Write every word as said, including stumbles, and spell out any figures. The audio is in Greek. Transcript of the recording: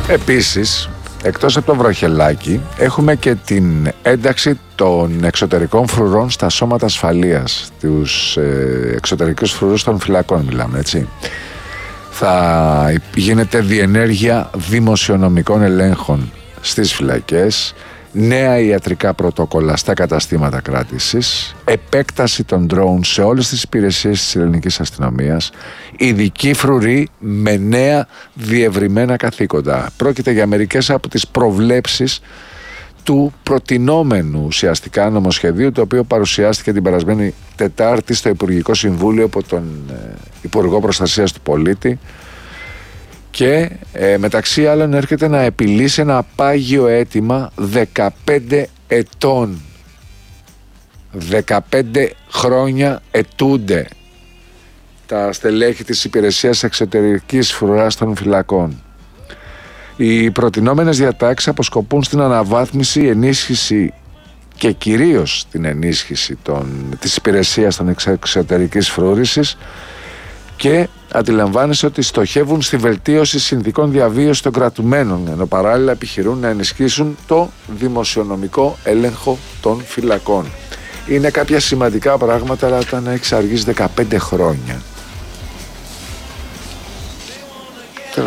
Επίσης, εκτός από το βροχελάκι, έχουμε και την ένταξη των εξωτερικών φρουρών στα σώματα ασφαλείας, τους ε, εξωτερικούς φρουρούς των φυλακών μιλάμε, έτσι. Θα γίνεται διενέργεια δημοσιονομικών ελέγχων στις φυλακές, νέα ιατρικά πρωτόκολλα στα καταστήματα κράτησης, επέκταση των drones σε όλες τις υπηρεσίες της ελληνικής αστυνομίας, ειδική φρουρή με νέα διευρυμένα καθήκοντα. Πρόκειται για μερικές από τις προβλέψεις του προτινόμενου ουσιαστικά νομοσχεδίου, το οποίο παρουσιάστηκε την περασμένη Τετάρτη στο Υπουργικό Συμβούλιο από τον ε, Υπουργό Προστασίας του Πολίτη και ε, μεταξύ άλλων έρχεται να επιλύσει ένα πάγιο αίτημα δεκαπέντε ετών. δεκαπέντε χρόνια αιτούνται τα στελέχη της Υπηρεσίας Εξωτερικής Φρουράς των Φυλακών. Οι προτινόμενες διατάξεις αποσκοπούν στην αναβάθμιση, ενίσχυση και κυρίως την ενίσχυση των, της υπηρεσίας των εξωτερικής φρούρησης και αντιλαμβάνεσαι ότι στοχεύουν στη βελτίωση συνθηκών διαβίωσης των κρατουμένων, ενώ παράλληλα επιχειρούν να ενισχύσουν το δημοσιονομικό έλεγχο των φυλακών. Είναι κάποια σημαντικά πράγματα, αλλά όταν έχεις αργήσει δεκαπέντε χρόνια